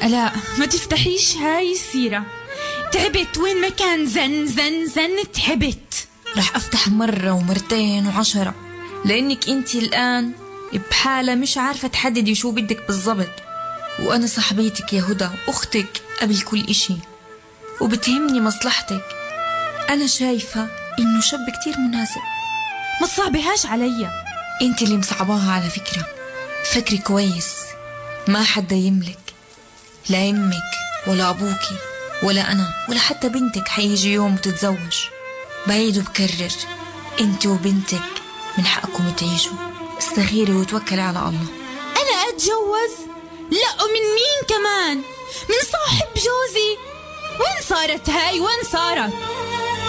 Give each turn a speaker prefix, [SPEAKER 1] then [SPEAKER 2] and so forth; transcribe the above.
[SPEAKER 1] لا ما تفتحيش هاي السيرة، تعبت وين ما كان زن زن زن تعبت.
[SPEAKER 2] رح أفتح مرة ومرتين و10 لأنك أنتي الآن بحالة مش عارفة تحددي شو بدك بالضبط، وأنا صاحبيتك يا هدى، أختك قبل كل إشي، وبتهمني مصلحتك. أنا شايفة إنه شاب كتير مناسب.
[SPEAKER 1] ما تصعبيهاش عليا.
[SPEAKER 2] أنتي اللي مصعباها على فكرة. فكري كويس، ما حدا يملك، لا يمك ولا أبوكي ولا أنا ولا حتى بنتك حيجي يوم وتتزوج. بعيد وبكرر، أنت وبنتك من حقكم تعيشوا. استخيري وتوكلي على الله.
[SPEAKER 1] أنا أتجوز؟ لا، ومن مين كمان؟ من صاحب جوزي؟ وين صارت هاي؟ وين صارت؟